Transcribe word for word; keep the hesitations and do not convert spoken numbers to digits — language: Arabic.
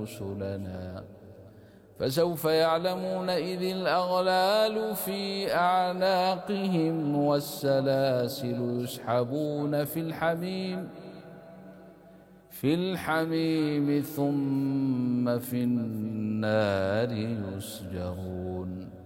رسلنا فسوف يعلمون إذ الأغلال في أعناقهم والسلاسل يسحبون في الحميم في الحميم ثم في النار يسجرون